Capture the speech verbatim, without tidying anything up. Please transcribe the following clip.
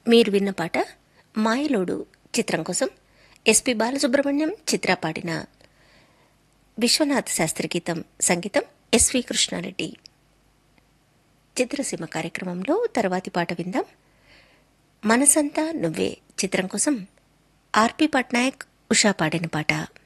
మీరు విన్న పాట మాయలోడు చిత్రం కోసం ఎస్పి బాలసుబ్రహ్మణ్యం చిత్ర పాడిన విశ్వనాథ్ శాస్త్రి గీతం, సంగీతం ఎస్వి కృష్ణారెడ్డి. చిత్రసీమ కార్యక్రమంలో తర్వాతి పాట విందాం. మనసంతా నువ్వే చిత్రం కోసం ఆర్పి పట్నాయక్, ఉషా పాడిన పాట.